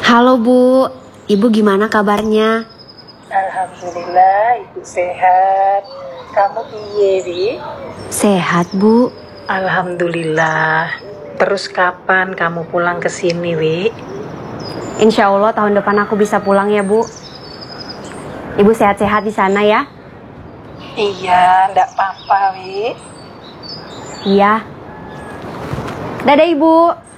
Halo Bu, Ibu gimana kabarnya? Alhamdulillah, Ibu sehat. Kamu piye, Wi? Sehat Bu. Alhamdulillah. Terus kapan kamu pulang ke sini, Wi? Insya Allah tahun depan aku bisa pulang ya Bu. Ibu sehat-sehat di sana ya? Iya, ndak apa-apa, Wi. Iya. Dadah Ibu.